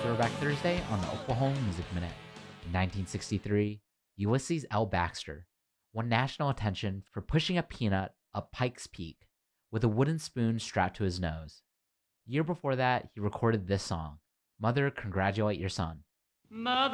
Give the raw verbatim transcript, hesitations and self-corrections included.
Throwback Thursday on the Oklahoma Music Minute. In nineteen sixty-three, Ulysses L. Baxter won national attention for pushing a peanut up Pikes Peak with a wooden spoon strapped to his nose. A year before that, he recorded this song, Mother, Congratulate Your Son. Mother